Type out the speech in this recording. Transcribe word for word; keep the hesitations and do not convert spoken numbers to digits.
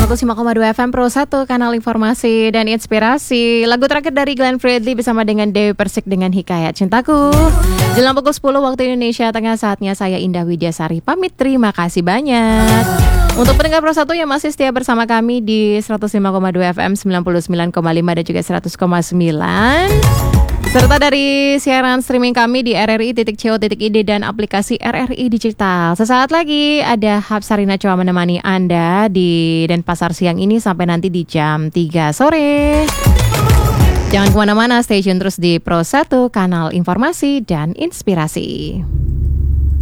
seratus lima koma dua F M Pro satu, kanal informasi dan inspirasi. Lagu terakhir dari Glenn Fredly bersama dengan Dewi Persik dengan Hikayat Cintaku. Jelang pukul sepuluh waktu Indonesia Tengah, saatnya saya Indah Widyasari pamit. Terima kasih banyak. Untuk pendengar Pro satu yang masih setia bersama kami di seratus lima koma dua F M, sembilan puluh sembilan koma lima dan juga seratus koma sembilan. Serta dari siaran streaming kami di r r i titik co titik i d dan aplikasi R R I Digital. Sesaat lagi ada Hapsarina Coa menemani Anda di Denpasar siang ini sampai nanti di jam tiga sore. Jangan kemana-mana, stay tune terus di Pro satu, kanal informasi dan inspirasi.